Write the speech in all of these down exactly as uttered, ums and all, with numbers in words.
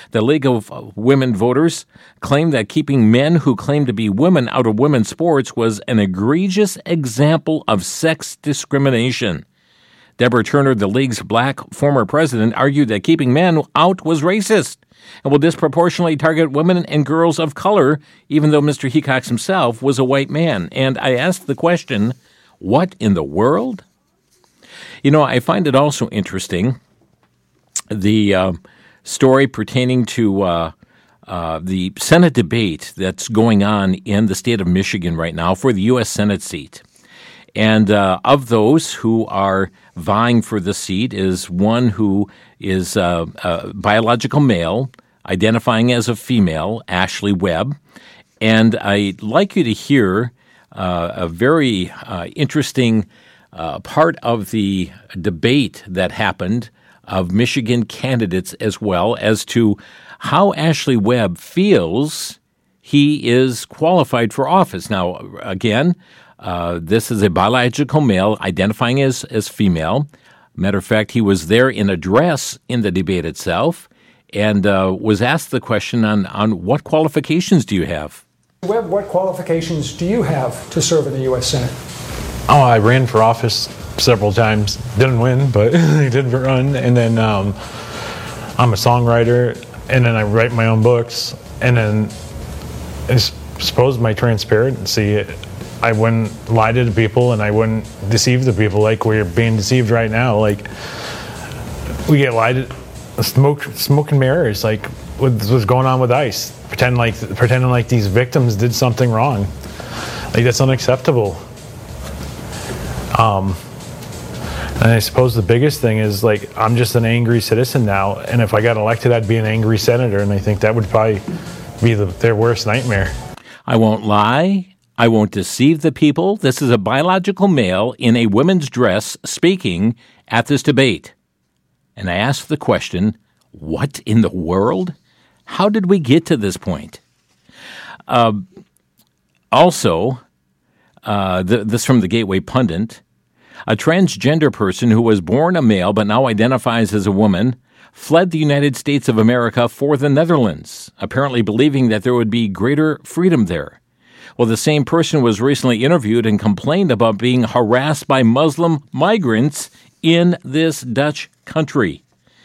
The League of Women Voters claimed that keeping men who claim to be women out of women's sports was an egregious example of sex discrimination. Deborah Turner, the league's black former president, argued that keeping men out was racist and will disproportionately target women and girls of color, even though Mister Hecox himself was a white man. And I asked the question, what in the world? You know, I find it also interesting, the uh, story pertaining to uh, uh, the Senate debate that's going on in the state of Michigan right now for the U S Senate seat. And uh, of those who are vying for the seat is one who is uh, a biological male, identifying as a female, Ashley Webb. And I'd like you to hear uh, a very uh, interesting uh, part of the debate that happened of Michigan candidates as well as to how Ashley Webb feels he is qualified for office. Now, again, Uh, this is a biological male identifying as, as female. Matter of fact, he was there in a dress in the debate itself and uh, was asked the question on, on what qualifications do you have? Webb, what qualifications do you have to serve in the U S Senate? Oh, I ran for office several times. Didn't win, but I did run. And then um, I'm a songwriter, and then I write my own books. And then I suppose my transparency, I wouldn't lie to the people and I wouldn't deceive the people like we're being deceived right now. Like, we get lied to, smoke, smoke and mirrors, like what's going on with ICE. Pretend like, pretending like these victims did something wrong. Like, that's unacceptable. Um, and I suppose the biggest thing is, like, I'm just an angry citizen now, and if I got elected, I'd be an angry senator, and I think that would probably be the, their worst nightmare. I won't lie. I won't deceive the people. This is a biological male in a women's dress speaking at this debate. And I asked the question, what in the world? How did we get to this point? Uh, also, uh, th- this from the Gateway Pundit, a transgender person who was born a male but now identifies as a woman fled the United States of America for the Netherlands, apparently believing that there would be greater freedom there. Well, the same person was recently interviewed and complained about being harassed by Muslim migrants in this Dutch country.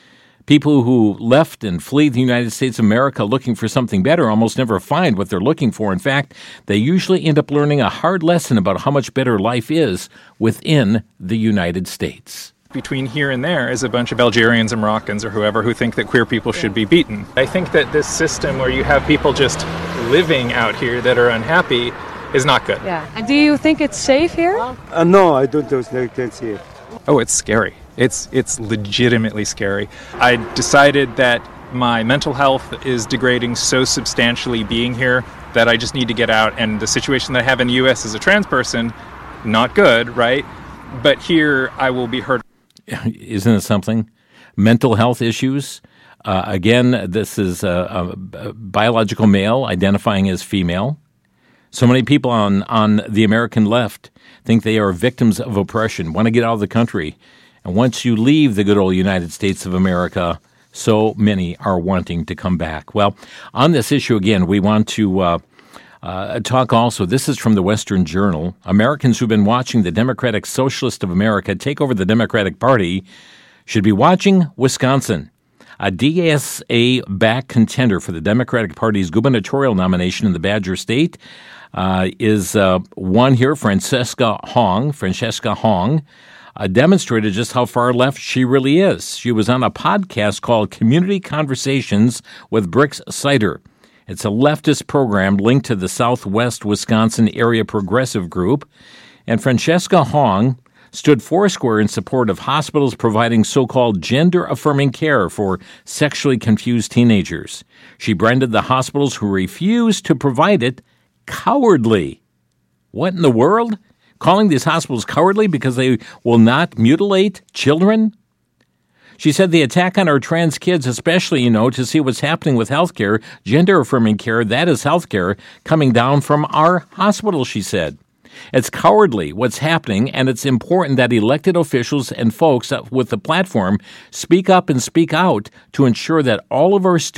People who left and flee the United States of America looking for something better almost never find what they're looking for. In fact, they usually end up learning a hard lesson about how much better life is within the United States. Between here and there is a bunch of Algerians and Moroccans or whoever who think that queer people should be beaten. I think that this system where you have people just living out here that are unhappy is not good. Yeah. And do you think it's safe here? Uh, no, I don't think it's safe. Oh, it's scary. It's it's legitimately scary. I decided that my mental health is degrading so substantially being here that I just need to get out. And the situation that I have in the U S as a trans person, not good, right? But here I will be hurt. Isn't it something? Mental health issues. Uh, again, this is a, a biological male identifying as female. So many people on, on the American left think they are victims of oppression, want to get out of the country. And once you leave the good old United States of America, so many are wanting to come back. Well, on this issue, again, we want to uh, uh, talk also, this is from the Western Journal, Americans who've been watching the Democratic Socialist of America take over the Democratic Party should be watching Wisconsin. A D S A-backed contender for the Democratic Party's gubernatorial nomination in the Badger State uh, is uh, one here, Francesca Hong. Francesca Hong uh, demonstrated just how far left she really is. She was on a podcast called Community Conversations with Brix Sider. It's a leftist program linked to the Southwest Wisconsin Area Progressive Group. And Francesca Hong stood foursquare in support of hospitals providing so-called gender-affirming care for sexually confused teenagers. She branded the hospitals who refused to provide it cowardly. What in the world? Calling these hospitals cowardly because they will not mutilate children? She said the attack on our trans kids, especially, you know, to see what's happening with health care, gender-affirming care, that is health care, coming down from our hospitals, she said. It's cowardly what's happening, and it's important that elected officials and folks with the platform speak up and speak out to ensure that all of our students